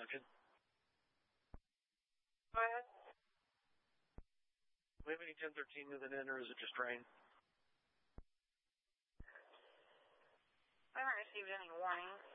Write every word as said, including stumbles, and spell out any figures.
Duncan. Go ahead. Do we have any ten thirteen moving in, or is it just rain? I haven't received any warnings.